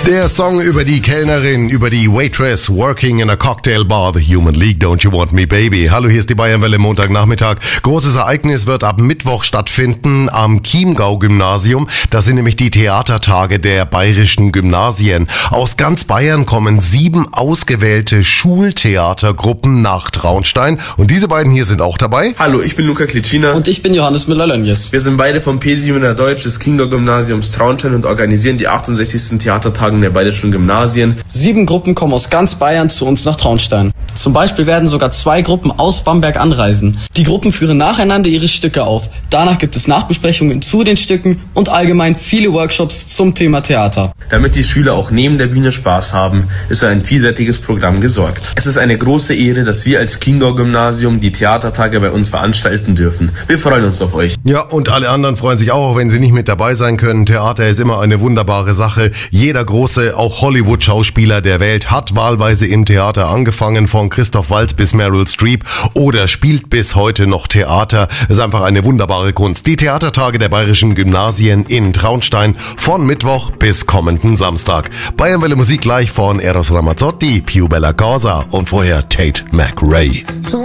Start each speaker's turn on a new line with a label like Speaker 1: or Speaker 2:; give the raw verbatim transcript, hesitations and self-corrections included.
Speaker 1: Der Song über die Kellnerin, über die Waitress working in a cocktail bar, The Human League, Don't You Want Me Baby. Hallo, hier ist die Bayernwelle, Montagnachmittag. Großes Ereignis wird ab Mittwoch stattfinden am Chiemgau-Gymnasium. Das sind nämlich die Theatertage der bayerischen Gymnasien. Aus ganz Bayern kommen sieben ausgewählte Schultheatergruppen nach Traunstein. Und diese beiden hier sind auch dabei.
Speaker 2: Hallo, ich bin Luca Klitschina.
Speaker 3: Und ich bin Johannes Müller-Lönjes.
Speaker 2: Wir sind beide vom P sieben Deutsch des Chiemgau-Gymnasiums Traunstein und organisieren die achtundsechzigsten Theatertagen der bayerischen Gymnasien.
Speaker 3: Sieben Gruppen kommen aus ganz Bayern zu uns nach Traunstein. Zum Beispiel werden sogar zwei Gruppen aus Bamberg anreisen. Die Gruppen führen nacheinander ihre Stücke auf. Danach gibt es Nachbesprechungen zu den Stücken und allgemein viele Workshops zum Thema Theater.
Speaker 2: Damit die Schüler auch neben der Bühne Spaß haben, ist für ein vielseitiges Programm gesorgt. Es ist eine große Ehre, dass wir als Chiemgau-Gymnasium die Theatertage bei uns veranstalten dürfen. Wir freuen uns auf euch.
Speaker 1: Ja, und alle anderen freuen sich auch, wenn sie nicht mit dabei sein können. Theater ist immer eine wunderbare Sache. Jeder große, auch Hollywood-Schauspieler der Welt hat wahlweise im Theater angefangen, von Christoph Waltz bis Meryl Streep, oder spielt bis heute noch Theater. Das ist einfach eine wunderbare Kunst. Die Theatertage der bayerischen Gymnasien in Traunstein von Mittwoch bis kommenden Samstag. Bayernwelle Musik gleich von Eros Ramazzotti, Più Bella Cosa und vorher Tate McRae.